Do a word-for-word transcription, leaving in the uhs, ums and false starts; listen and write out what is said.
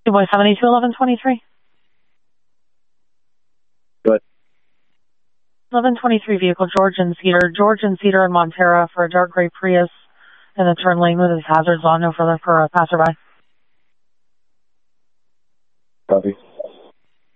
Two boy seventy-two eleven twenty-three. Good. eleven twenty-three vehicle, George and Cedar. George and Cedar and Montera for a dark gray Prius in the turn lane with his hazards on, no further for a passerby. Copy.